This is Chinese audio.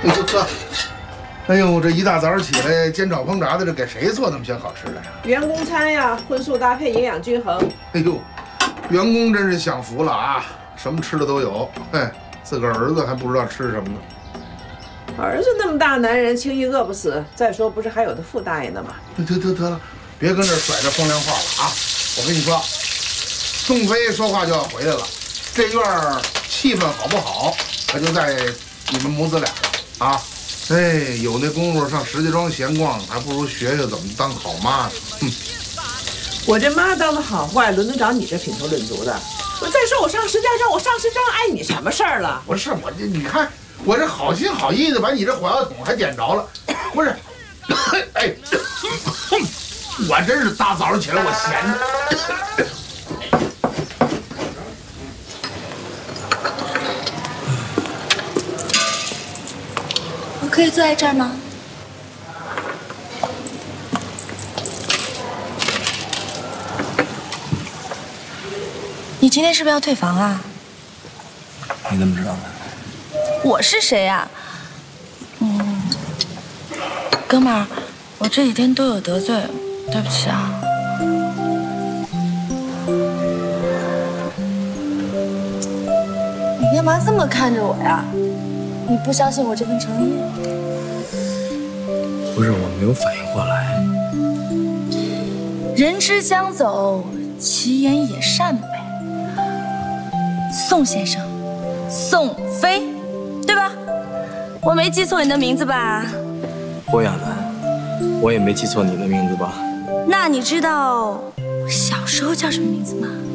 哎呦哥，哎呦，这一大早起来煎炒烹炸的，这给谁做那么些好吃的呀？ 员工餐呀，荤素搭配，营养均衡。 哎呦，员工真是享福了啊，什么吃的都有。哎，自个儿儿子还不知道吃什么呢。 儿子那么大男人，轻易饿不死。再说，不是还有他傅大爷呢吗？ 得了，别跟这甩这风凉话了啊！我跟你说，宋飞说话就要回来了，这院气氛好不好，可就在你们母子俩了啊！哎，有那功夫上石家庄闲逛，还不如学学怎么当好妈呢。哼， 我这妈当得好，还轮得着你这品头论足的？再说我上石家庄，碍你什么事儿了？ 不是我这，你看我这好心好意的把你这火药桶还点着了，不是？哎，我真是大早上起来我闲着。 我可以坐在这儿吗？你今天是不是要退房啊？ 你怎么知道的？ 我是谁呀？哥们儿，我这几天都有得罪，对不起啊。你干嘛这么看着我呀？你不相信我这份诚意？ 不是，我没有反应过来。 人之将走，其言也善呗。宋先生，宋飞，对吧？我没记错你的名字吧？ 郭亚楠，我也没记错你的名字吧？ 那你知道我小时候叫什么名字吗？